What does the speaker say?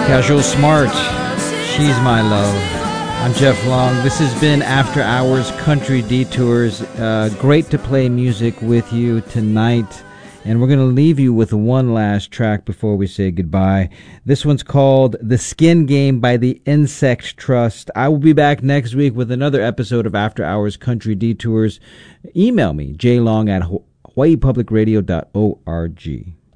Casual Smart, She's My Love. I'm Jeff Long. This has been After Hours Country Detours. Great to play music with you tonight. And we're going to leave you with one last track before we say goodbye. This one's called The Skin Game by the Insect Trust. I will be back next week with another episode of After Hours Country Detours. Email me, jlong@hawaiipublicradio.org.